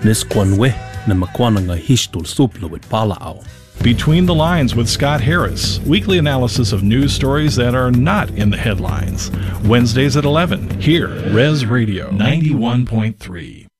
Nisquanwe na makwananga hishtul supla with palao. Between the Lines with Scott Harris, weekly analysis of news stories that are not in the headlines. Wednesdays at 11, here, Res Radio 91.3.